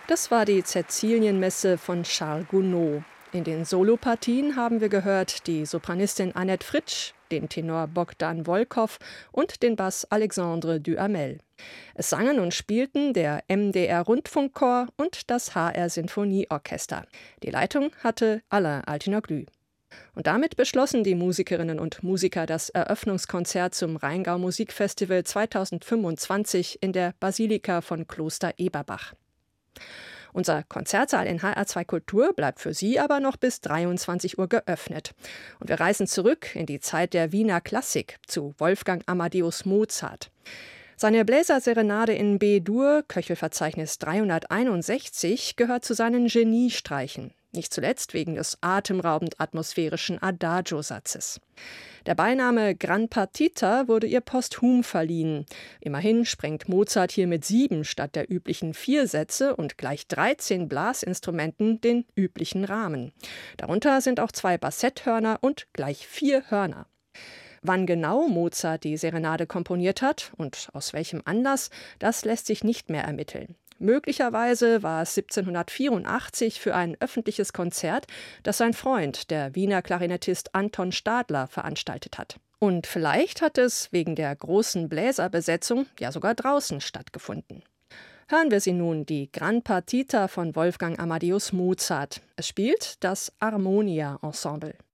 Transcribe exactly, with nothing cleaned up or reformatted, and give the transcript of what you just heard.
Das war die Cäcilienmesse von Charles Gounod. In den Solopartien haben wir gehört die Sopranistin Annette Fritsch, den Tenor Bogdan Wolkow und den Bass Alexandre Duhamel. Es sangen und spielten der M D R-Rundfunkchor und das H R-Sinfonieorchester. Die Leitung hatte Alain Altinoglu. Und damit beschlossen die Musikerinnen und Musiker das Eröffnungskonzert zum Rheingau Musikfestival zweitausendfünfundzwanzig in der Basilika von Kloster Eberbach. Unser Konzertsaal in H R zwei Kultur bleibt für Sie aber noch bis dreiundzwanzig Uhr geöffnet. Und wir reisen zurück in die Zeit der Wiener Klassik zu Wolfgang Amadeus Mozart. Seine Bläserserenade in B-Dur, Köchelverzeichnis dreihunderteinundsechzig, gehört zu seinen Geniestreichen. Nicht zuletzt wegen des atemberaubend atmosphärischen Adagio-Satzes. Der Beiname Gran Partita wurde ihr posthum verliehen. Immerhin sprengt Mozart hier mit sieben statt der üblichen vier Sätze und gleich dreizehn Blasinstrumenten den üblichen Rahmen. Darunter sind auch zwei Bassetthörner und gleich vier Hörner. Wann genau Mozart die Serenade komponiert hat und aus welchem Anlass, das lässt sich nicht mehr ermitteln. Möglicherweise war es siebzehnhundertvierundachtzig für ein öffentliches Konzert, das sein Freund, der Wiener Klarinettist Anton Stadler, veranstaltet hat. Und vielleicht hat es wegen der großen Bläserbesetzung ja sogar draußen stattgefunden. Hören wir sie nun, die Gran Partita von Wolfgang Amadeus Mozart. Es spielt das Armonia Ensemble.